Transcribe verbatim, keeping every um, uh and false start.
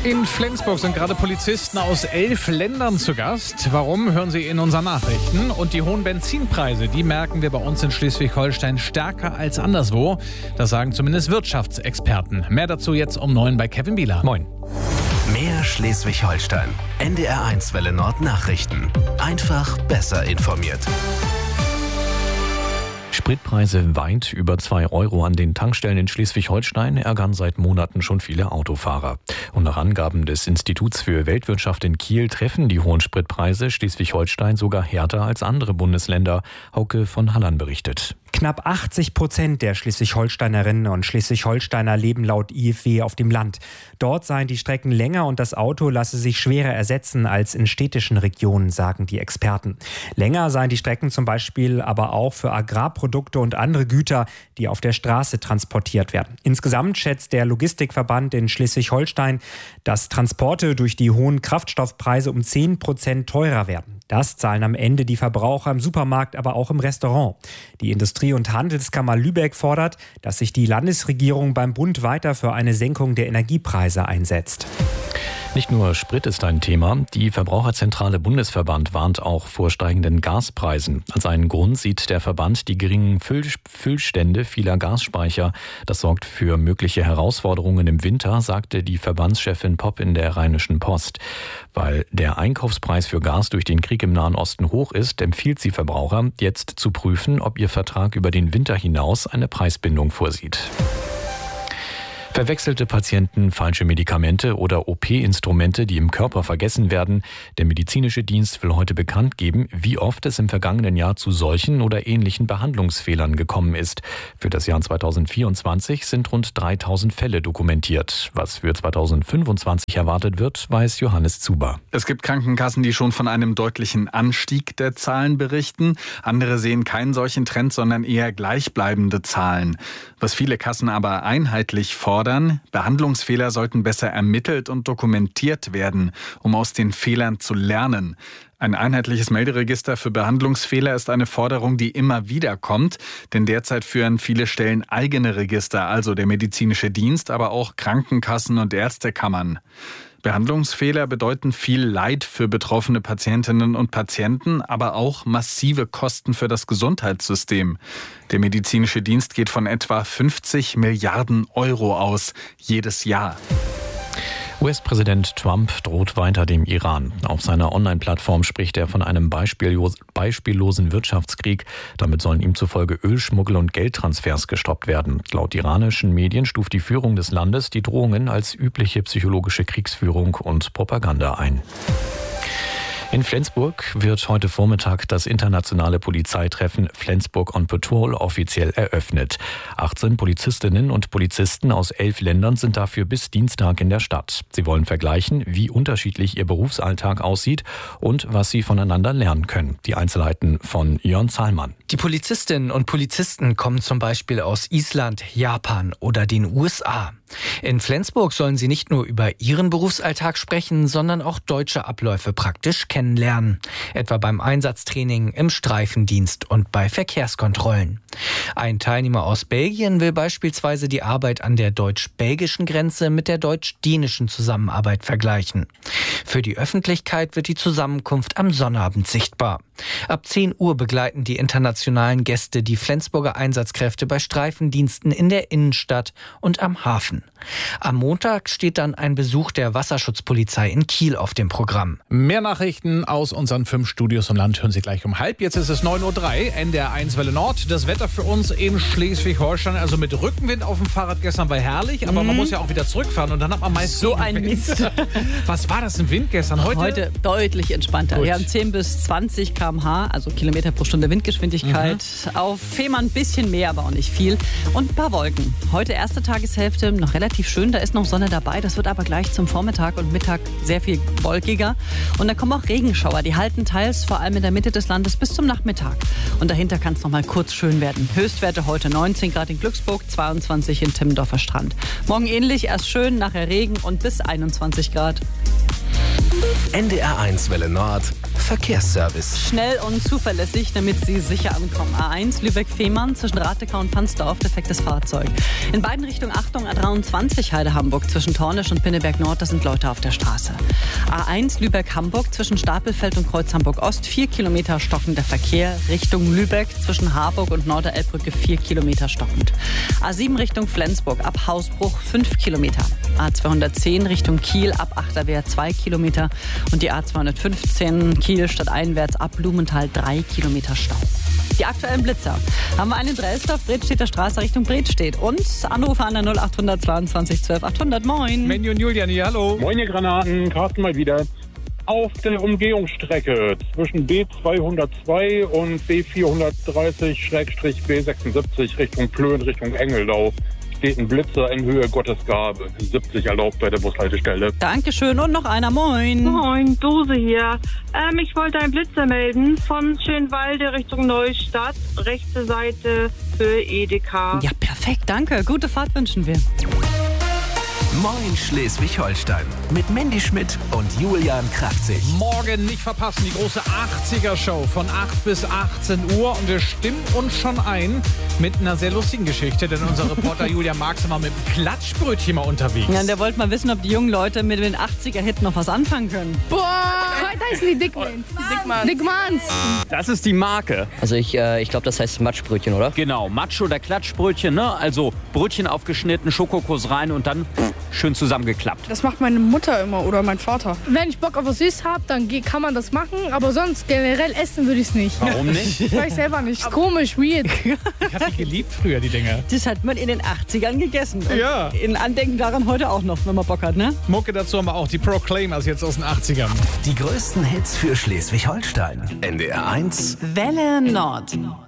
In Flensburg sind gerade Polizisten aus elf Ländern zu Gast. Warum, hören Sie in unseren Nachrichten. Und die hohen Benzinpreise, die merken wir bei uns in Schleswig-Holstein stärker als anderswo. Das sagen zumindest Wirtschaftsexperten. Mehr dazu jetzt um neun bei Kevin Bieler. Moin. Mehr Schleswig-Holstein. N D R eins Welle Nord Nachrichten. Einfach besser informiert. Spritpreise weit über zwei Euro an den Tankstellen in Schleswig-Holstein ärgern seit Monaten schon viele Autofahrer. Und nach Angaben des Instituts für Weltwirtschaft in Kiel treffen die hohen Spritpreise Schleswig-Holstein sogar härter als andere Bundesländer. Hauke von Halland berichtet. Knapp achtzig Prozent der Schleswig-Holsteinerinnen und Schleswig-Holsteiner leben laut I F W auf dem Land. Dort seien die Strecken länger und das Auto lasse sich schwerer ersetzen als in städtischen Regionen, sagen die Experten. Länger seien die Strecken zum Beispiel aber auch für Agrarprodukte und andere Güter, die auf der Straße transportiert werden. Insgesamt schätzt der Logistikverband in Schleswig-Holstein, dass Transporte durch die hohen Kraftstoffpreise um zehn Prozent teurer werden. Das zahlen am Ende die Verbraucher im Supermarkt, aber auch im Restaurant. Die Industrie- und Handelskammer Lübeck fordert, dass sich die Landesregierung beim Bund weiter für eine Senkung der Energiepreise einsetzt. Nicht nur Sprit ist ein Thema. Die Verbraucherzentrale Bundesverband warnt auch vor steigenden Gaspreisen. Als einen Grund sieht der Verband die geringen Füll- Füllstände vieler Gasspeicher. Das sorgt für mögliche Herausforderungen im Winter, sagte die Verbandschefin Popp in der Rheinischen Post. Weil der Einkaufspreis für Gas durch den Krieg im Nahen Osten hoch ist, empfiehlt sie Verbraucher, jetzt zu prüfen, ob ihr Vertrag über den Winter hinaus eine Preisbindung vorsieht. Verwechselte Patienten, falsche Medikamente oder O P-Instrumente, die im Körper vergessen werden. Der medizinische Dienst will heute bekannt geben, wie oft es im vergangenen Jahr zu solchen oder ähnlichen Behandlungsfehlern gekommen ist. Für das Jahr zweitausendvierundzwanzig sind rund dreitausend Fälle dokumentiert. Was für zweitausendfünfundzwanzig erwartet wird, weiß Johannes Zuber. Es gibt Krankenkassen, die schon von einem deutlichen Anstieg der Zahlen berichten. Andere sehen keinen solchen Trend, sondern eher gleichbleibende Zahlen. Was viele Kassen aber einheitlich fordern, Behandlungsfehler sollten besser ermittelt und dokumentiert werden, um aus den Fehlern zu lernen. Ein einheitliches Melderegister für Behandlungsfehler ist eine Forderung, die immer wieder kommt, denn derzeit führen viele Stellen eigene Register, also der medizinische Dienst, aber auch Krankenkassen und Ärztekammern. Behandlungsfehler bedeuten viel Leid für betroffene Patientinnen und Patienten, aber auch massive Kosten für das Gesundheitssystem. Der medizinische Dienst geht von etwa fünfzig Milliarden Euro aus, jedes Jahr. U S-Präsident Trump droht weiter dem Iran. Auf seiner Online-Plattform spricht er von einem beispiellos, beispiellosen Wirtschaftskrieg. Damit sollen ihm zufolge Ölschmuggel und Geldtransfers gestoppt werden. Laut iranischen Medien stuft die Führung des Landes die Drohungen als übliche psychologische Kriegsführung und Propaganda ein. In Flensburg wird heute Vormittag das internationale Polizeitreffen Flensburg on Patrol offiziell eröffnet. achtzehn Polizistinnen und Polizisten aus elf Ländern sind dafür bis Dienstag in der Stadt. Sie wollen vergleichen, wie unterschiedlich ihr Berufsalltag aussieht und was sie voneinander lernen können. Die Einzelheiten von Jörn Zahlmann. Die Polizistinnen und Polizisten kommen zum Beispiel aus Island, Japan oder den U S A. In Flensburg sollen sie nicht nur über ihren Berufsalltag sprechen, sondern auch deutsche Abläufe praktisch kennenlernen. Etwa beim Einsatztraining, im Streifendienst und bei Verkehrskontrollen. Ein Teilnehmer aus Belgien will beispielsweise die Arbeit an der deutsch-belgischen Grenze mit der deutsch-dänischen Zusammenarbeit vergleichen. Für die Öffentlichkeit wird die Zusammenkunft am Sonnabend sichtbar. Ab zehn Uhr begleiten die internationalen Gäste die Flensburger Einsatzkräfte bei Streifendiensten in der Innenstadt und am Hafen. Am Montag steht dann ein Besuch der Wasserschutzpolizei in Kiel auf dem Programm. Mehr Nachrichten aus unseren fünf Studios im Land hören Sie gleich um halb. Jetzt ist es neun Uhr drei, N D R eins Welle Nord. Das Wetter für uns in Schleswig-Holstein, also mit Rückenwind auf dem Fahrrad gestern war herrlich, aber mm. man muss ja auch wieder zurückfahren und dann hat man meist so ein Mist. Was war das im Wind gestern? Heute? Heute deutlich entspannter. Gut. Wir haben zehn bis zwanzig Kilometer pro Stunde, also Kilometer pro Stunde Windgeschwindigkeit. Mhm. Auf Fehmarn ein bisschen mehr, aber auch nicht viel. Und ein paar Wolken. Heute erste Tageshälfte noch relativ schön, da ist noch Sonne dabei. Das wird aber gleich zum Vormittag und Mittag sehr viel wolkiger. Und dann kommen auch Regenschauer. Die halten teils vor allem in der Mitte des Landes bis zum Nachmittag. Und dahinter kann es noch mal kurz schön werden. Höchstwerte heute neunzehn Grad in Glücksburg, zweiundzwanzig in Timmendorfer Strand. Morgen ähnlich, erst schön, nachher Regen und bis einundzwanzig Grad. N D R eins Welle Nord Verkehrsservice. Schnell und zuverlässig, damit Sie sicher ankommen. A eins Lübeck-Fehmarn zwischen Ratekau und Pansdorf, defektes Fahrzeug. In beiden Richtungen Achtung, A dreiundzwanzig Heide-Hamburg zwischen Tornisch und Pinneberg Nord, da sind Leute auf der Straße. A eins Lübeck-Hamburg zwischen Stapelfeld und Kreuz Hamburg-Ost, vier Kilometer stockender Verkehr. Richtung Lübeck zwischen Harburg und Norderelbbrücke, vier Kilometer stockend. A sieben Richtung Flensburg ab Hausbruch, fünf Kilometer. A zweihundertzehn Richtung Kiel ab Achterwehr, zwei Kilometer. Und die A zweihundertfünfzehn Kiel stadteinwärts ab Blumenthal, drei Kilometer Stau. Die aktuellen Blitzer haben wir einen in Drelsdorf, Bredstedter Straße Richtung Bredstedt. Und Anrufe an der null acht zweiundzwanzig zwölf achthundert. Moin. Menny und Julian hier, hallo. Moin, ihr Granaten. Carsten mal wieder. Auf der Umgehungsstrecke zwischen B zweihundertzwei und B vierhundertdreißig B sechsundsiebzig Richtung Plön, Richtung Engeldau steht ein Blitzer in Höhe Gottesgabe. siebzig erlaubt bei der Bushaltestelle. Dankeschön und noch einer. Moin. Moin, Dose hier. Ähm, ich wollte einen Blitzer melden von Schönwalde Richtung Neustadt. Rechte Seite für Edeka. Ja, perfekt. Danke. Gute Fahrt wünschen wir. Moin Schleswig-Holstein mit Mandy Schmidt und Julian Kraftzig. Morgen nicht verpassen, die große achtziger-Show von acht bis achtzehn Uhr. Und wir stimmen uns schon ein mit einer sehr lustigen Geschichte, denn unser Reporter Julian Marx war mit dem Klatschbrötchen mal unterwegs. Ja, der wollte mal wissen, ob die jungen Leute mit den achtziger-Hit noch was anfangen können. Boah, heute heißen die Dickmans. Die Dickmans. Das ist die Marke. Also ich, äh, ich glaube, das heißt Matschbrötchen, oder? Genau, Matsch- oder Klatschbrötchen, ne? Also Brötchen aufgeschnitten, Schokokuss rein und dann schön zusammengeklappt. Das macht meine Mutter immer oder mein Vater. Wenn ich Bock auf was Süßes habe, dann ge- kann man das machen, aber sonst generell essen würde ich es nicht. Warum nicht? Ich weiß selber nicht. Ist komisch, weird. Ich habe die geliebt früher, die Dinger. Das hat man in den achtzigern gegessen. Und Ja. in Andenken daran heute auch noch, wenn man Bock hat, ne? Mucke dazu haben wir auch die Proclaimers jetzt aus den achtzigern. Die größten Hits für Schleswig-Holstein. N D R eins. Welle Nord.